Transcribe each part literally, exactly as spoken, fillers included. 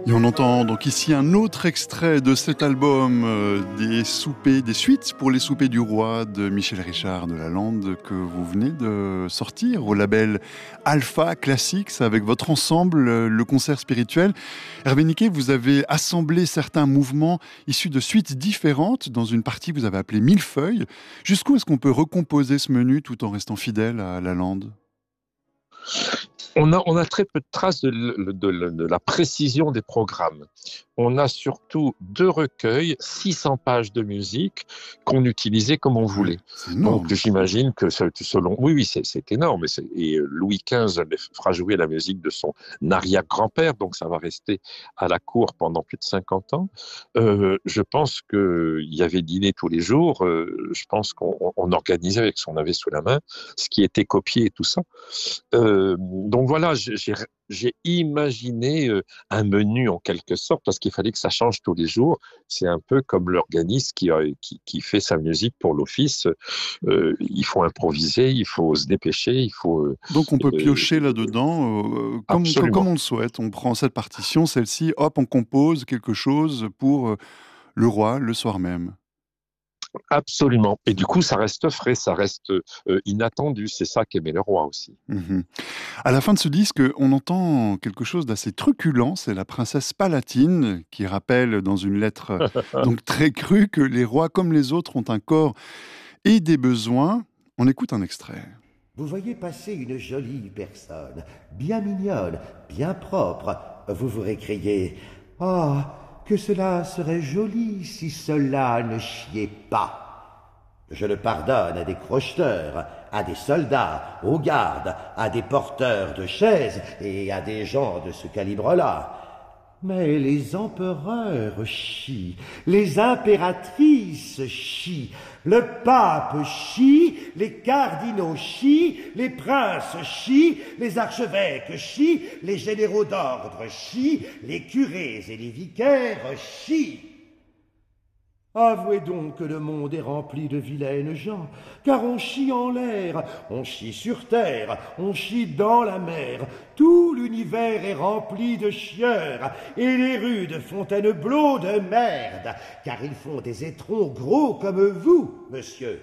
Et on entend donc ici un autre extrait de cet album, euh, des soupers, des suites pour les soupers du roi de Michel Richard de Lalande que vous venez de sortir au label Alpha Classics avec votre ensemble, euh, le concert spirituel. Hervé Niquet, vous avez assemblé certains mouvements issus de suites différentes dans une partie que vous avez appelée Millefeuille. Jusqu'où est-ce qu'on peut recomposer ce menu tout en restant fidèle à Lalande ? On a, on a très peu de traces de, de, de, de la précision des programmes. On a surtout deux recueils, six cents pages de musique qu'on utilisait comme on voulait. Donc j'imagine que selon... Oui, oui, c'est, c'est énorme. Et, c'est... et Louis quinze fera jouer la musique de son arrière-grand-père, donc ça va rester à la cour pendant plus de cinquante ans. Euh, je pense qu'il y avait dîner tous les jours. Euh, je pense qu'on on organisait avec ce qu'on avait sous la main, ce qui était copié et tout ça. Euh, donc voilà, j'ai, j'ai imaginé un menu en quelque sorte, parce qu'il fallait que ça change tous les jours. C'est un peu comme l'organiste qui, qui, qui fait sa musique pour l'office. Euh, il faut improviser, il faut se dépêcher, il faut... Donc on peut euh, piocher là-dedans euh, comme, comme, comme on le souhaite. On prend cette partition, celle-ci, hop, on compose quelque chose pour euh, le roi le soir même. Absolument. Et du coup, ça reste frais, ça reste euh, inattendu. C'est ça qu'aimait le roi aussi. Mmh. À la fin de ce disque, on entend quelque chose d'assez truculent. C'est la princesse Palatine qui rappelle dans une lettre donc très crue que les rois, comme les autres, ont un corps et des besoins. On écoute un extrait. Vous voyez passer une jolie personne, bien mignonne, bien propre. Vous vous récriez « Oh, que cela serait joli si cela ne chiait pas !» Je le pardonne à des crocheteurs, à des soldats, aux gardes, à des porteurs de chaises et à des gens de ce calibre-là. Mais les empereurs chient, les impératrices chient, le pape chie, les cardinaux chient, les princes chient, les archevêques chient, les généraux d'ordre chient, les curés et les vicaires chient. Avouez donc que le monde est rempli de vilaines gens, car on chie en l'air, on chie sur terre, on chie dans la mer. Tout l'univers est rempli de chieurs, et les rues de Fontainebleau de merde, car ils font des étrons gros comme vous, monsieur.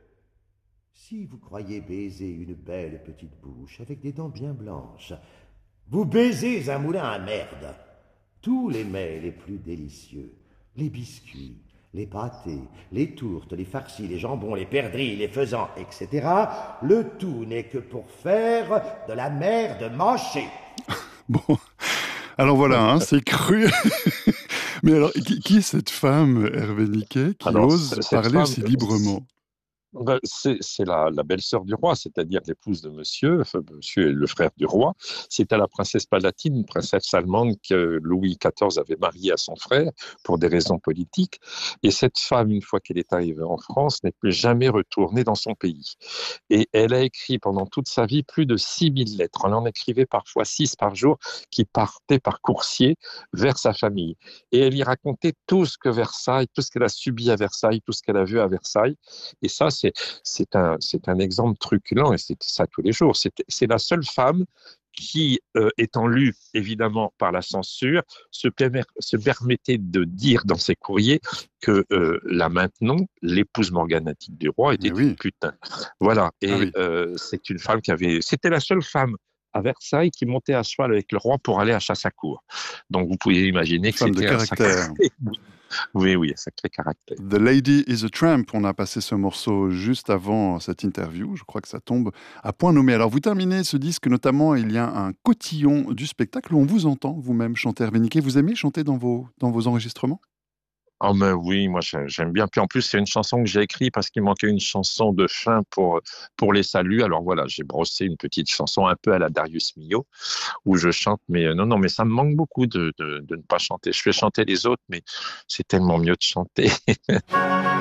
Si vous croyez baiser une belle petite bouche avec des dents bien blanches, vous baisez un moulin à merde. Tous les mets les plus délicieux, les biscuits, les pâtés, les tourtes, les farcis, les jambons, les perdrix, les faisans, et cetera. Le tout n'est que pour faire de la merde mâchée. Bon, alors voilà, hein, c'est cru. Mais alors, qui, qui est cette femme, Hervé Niquet, qui alors, ose parler femme, aussi librement ? Ben, c'est, c'est la, la belle-sœur du roi, c'est-à-dire l'épouse de monsieur, enfin, monsieur est le frère du roi. C'était la princesse Palatine, une princesse allemande que Louis quatorze avait mariée à son frère pour des raisons politiques. Et cette femme, une fois qu'elle est arrivée en France, n'est plus jamais retournée dans son pays. Et elle a écrit pendant toute sa vie plus de six mille lettres. Elle en écrivait parfois six par jour qui partaient par coursier vers sa famille. Et elle y racontait tout ce que Versailles, tout ce qu'elle a subi à Versailles, tout ce qu'elle a vu à Versailles. Et ça, c'est C'est un, c'est un exemple truculent et c'est ça tous les jours. C'est, c'est la seule femme qui, euh, étant lue évidemment par la censure, se, permet, se permettait de dire dans ses courriers que euh, là maintenant, l'épouse morganatique du roi était oui. une putain. Voilà. Et ah oui. euh, c'est une femme qui avait. C'était la seule femme à Versailles qui montait à cheval avec le roi pour aller à chasse à cour. Donc vous pouvez imaginer que femme c'était de caractère. Un sacré... Oui, oui, un sacré caractère. The Lady is a Tramp, on a passé ce morceau juste avant cette interview, je crois que ça tombe à point nommé. Alors vous terminez ce disque, notamment il y a un cotillon du spectacle où on vous entend vous-même chanter. Hervé Niquet, vous aimez chanter dans vos, dans vos enregistrements ? Oh mais oui, moi j'aime bien. Puis en plus, c'est une chanson que j'ai écrite parce qu'il manquait une chanson de fin pour, pour les saluts. Alors voilà, j'ai brossé une petite chanson un peu à la Darius Milhaud où je chante. Mais non, non, mais ça me manque beaucoup de, de, de ne pas chanter. Je fais chanter les autres, mais c'est tellement mieux de chanter.